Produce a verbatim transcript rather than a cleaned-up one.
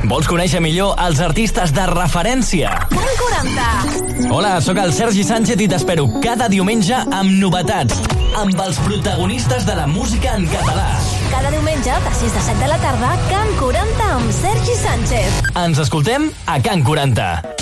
Vols conèixer millor els artistes de referència? Can quaranta. Hola, sóc el Sergi Sánchez i t'espero cada diumenge amb novetats, amb els protagonistes de la música en català. Cada diumenge, de sis a set de la tarda, Can quaranta amb Sergi Sánchez. Ens escoltem a Can quaranta.